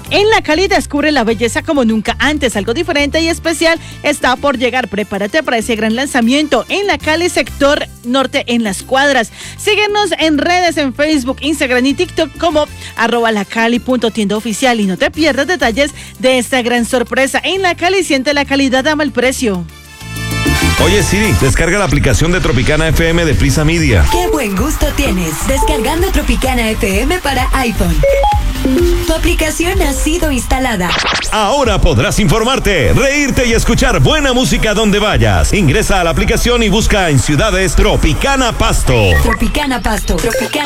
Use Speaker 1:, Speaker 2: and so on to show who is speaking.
Speaker 1: En La Cali descubre la belleza como nunca antes. Algo diferente y especial está por llegar. Prepárate para ese gran lanzamiento en La Cali, sector norte, en Las Cuadras. Síguenos en redes, en Facebook, Instagram y TikTok como @lacali.tiendaoficial y no te pierdas detalles de esta gran sorpresa. En La Cali siente la calidad, ama el precio.
Speaker 2: Oye Siri, descarga la aplicación de Tropicana FM de Prisa Media.
Speaker 3: ¡Qué buen gusto tienes! Descargando Tropicana FM para iPhone. Tu aplicación ha sido instalada.
Speaker 2: Ahora podrás informarte, reírte y escuchar buena música donde vayas. Ingresa a la aplicación y busca en ciudades Tropicana Pasto.
Speaker 3: Tropicana Pasto. Tropicana